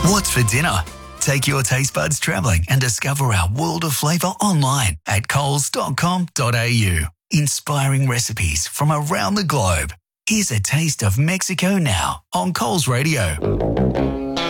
What's for dinner? Take your taste buds travelling and discover our world of flavour online at coles.com.au. Inspiring recipes from around the globe. Here's a taste of Mexico now on Coles Radio.